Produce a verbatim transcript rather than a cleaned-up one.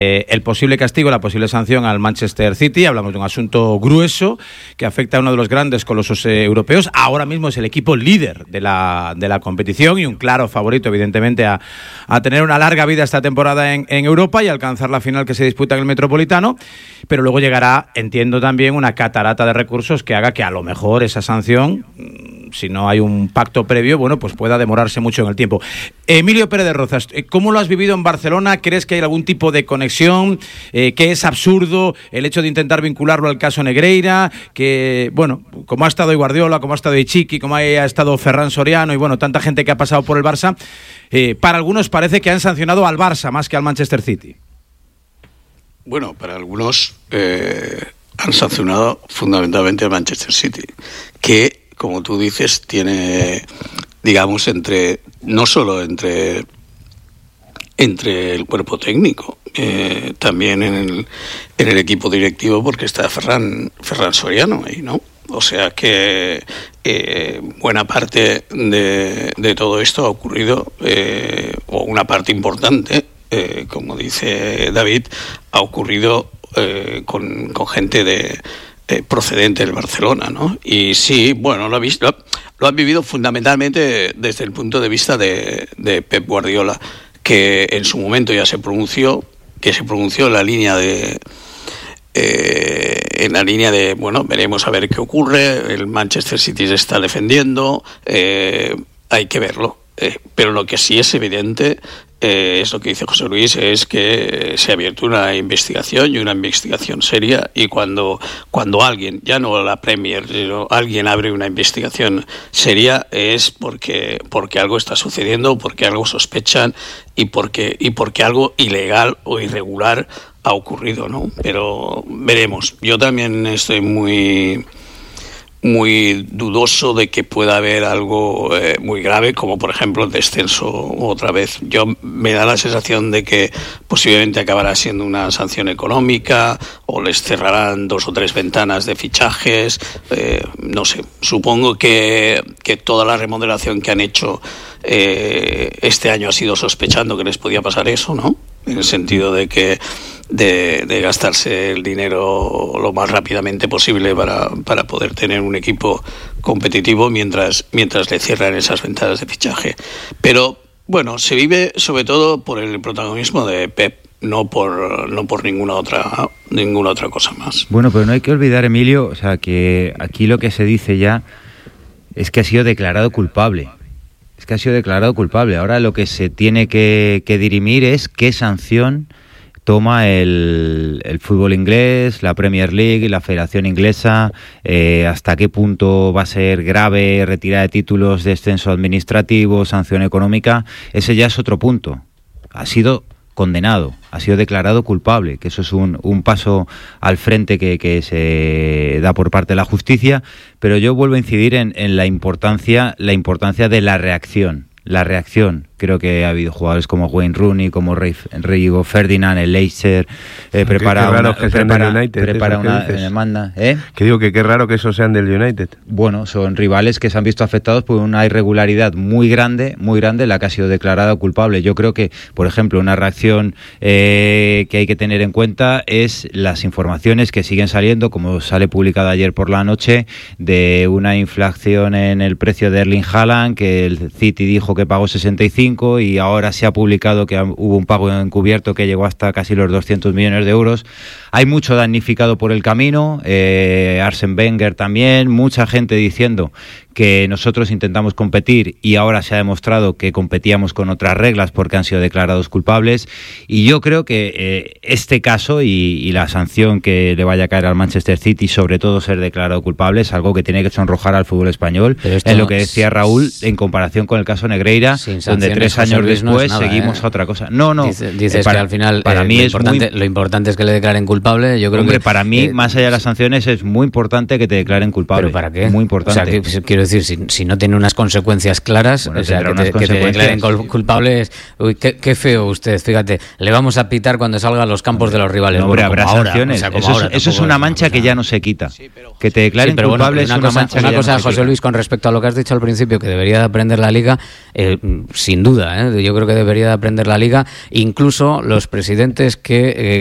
Eh, el posible castigo, la posible sanción al Manchester City. Hablamos de un asunto grueso que afecta a uno de los grandes colosos eh, europeos. Ahora mismo es el equipo líder de la, de la competición y un claro favorito, evidentemente, a, a tener una larga vida esta temporada en, en Europa y alcanzar la final que se disputa en el Metropolitano. Pero luego llegará, entiendo también, una catarata de recursos que haga que a lo mejor esa sanción, si no hay un pacto previo, bueno, pues pueda demorarse mucho en el tiempo. Emilio Pérez de Rozas, ¿cómo lo has vivido en Barcelona? ¿Crees que hay algún tipo de conexión? Eh, ¿Que es absurdo el hecho de intentar vincularlo al caso Negreira? Que, bueno, como ha estado Guardiola, como ha estado Ichiqui, como ha estado Ferran Soriano y, bueno, tanta gente que ha pasado por el Barça, eh, para algunos parece que han sancionado al Barça más que al Manchester City. Bueno, para algunos eh, han sancionado fundamentalmente al Manchester City, que, como tú dices, tiene, digamos, entre no solo entre entre el cuerpo técnico, eh, también en el, en el equipo directivo, porque está Ferran, Ferran Soriano ahí, ¿no? O sea que eh, buena parte de, de todo esto ha ocurrido, eh, o una parte importante, eh, como dice David, ha ocurrido eh, con, con gente de eh, procedente del Barcelona, ¿no? Y sí, bueno, lo ha visto, lo, lo han vivido fundamentalmente desde el punto de vista de, de Pep Guardiola, que en su momento ya se pronunció, que se pronunció en la línea de eh, en la línea de, bueno, veremos a ver qué ocurre, el Manchester City se está defendiendo, eh, hay que verlo, eh, pero lo que sí es evidente eh, es lo que dice José Luis, es que se ha abierto una investigación y una investigación seria, y cuando cuando alguien, ya no la Premier, sino alguien abre una investigación seria, es porque porque algo está sucediendo, porque algo sospechan y porque y porque algo ilegal o irregular ha ocurrido, ¿no? Pero veremos. Yo también estoy muy muy dudoso de que pueda haber algo eh, muy grave, como por ejemplo el descenso otra vez. Yo me da la sensación de que posiblemente acabará siendo una sanción económica, o les cerrarán dos o tres ventanas de fichajes, eh, no sé. Supongo que, que toda la remodelación que han hecho eh, este año ha sido sospechando que les podía pasar eso, ¿no? En el sentido de que de, de gastarse el dinero lo más rápidamente posible para, para poder tener un equipo competitivo mientras, mientras le cierran esas ventanas de fichaje. Pero bueno, se vive sobre todo por el protagonismo de Pep, no por no por ninguna otra ninguna otra cosa más. Bueno, pero no hay que olvidar, Emilio, o sea, que aquí lo que se dice ya es que ha sido declarado culpable. Es que ha sido declarado culpable. Ahora lo que se tiene que, que dirimir es qué sanción toma el, el fútbol inglés, la Premier League, la Federación Inglesa, eh, hasta qué punto va a ser grave retirada de títulos, descenso administrativo, sanción económica. Ese ya es otro punto. Ha sido condenado, ha sido declarado culpable, que eso es un, un paso al frente que, que se da por parte de la justicia, pero yo vuelvo a incidir en, en la importancia, la importancia de la reacción. La reacción, creo que ha habido jugadores como Wayne Rooney, como Rio Ferdinand, el Leicester, eh, prepara qué raro una, que prepara, sean del United, prepara una dices. demanda. ¿Eh? Que digo que qué raro que esos sean del United. Bueno, son rivales que se han visto afectados por una irregularidad muy grande, muy grande, la que ha sido declarada culpable. Yo creo que, por ejemplo, una reacción eh, que hay que tener en cuenta es las informaciones que siguen saliendo, como sale publicada ayer por la noche, de una inflación en el precio de Erling Haaland, que el City dijo que pagó sesenta y cinco y ahora se ha publicado que hubo un pago encubierto que llegó hasta casi los doscientos millones de euros. Hay mucho damnificado por el camino, eh, Arsene Wenger también, mucha gente diciendo que nosotros intentamos competir y ahora se ha demostrado que competíamos con otras reglas porque han sido declarados culpables, y yo creo que eh, este caso y, y la sanción que le vaya a caer al Manchester City, sobre todo ser declarado culpable, es algo que tiene que sonrojar al fútbol español, en lo que decía Raúl en comparación con el caso Negreira, donde tres años después no es nada, seguimos ¿eh? a otra cosa. No, no. Dices, dices eh, para, que al final para eh, mí lo, es importante, muy... lo importante es que le declaren culpable. Yo creo Hombre, que para mí, eh, más allá de las sanciones, es muy importante que te declaren culpable. ¿Pero para qué? Muy importante. O sea, que, quiero quiero decir, si, si no tiene unas consecuencias claras, Bueno, o sea, que tendrá te, unas que te declaren consecuencias. cul- culpables, uy, qué, qué feo usted, fíjate, le vamos a pitar cuando salga a los campos de los rivales. No, hombre, Bueno, habrá como ahora, sanciones. o sea, como eso, ahora, es, eso es tampoco una es mancha cosa- que ya no se quita. Que te declaren Sí, pero bueno, culpable una es una cosa, mancha una que ya cosa, no se José quita. Luis, con respecto a lo que has dicho al principio, que debería de aprender la Liga, eh, sin duda, ¿eh? Yo creo que debería de aprender la Liga, incluso los presidentes que... Eh,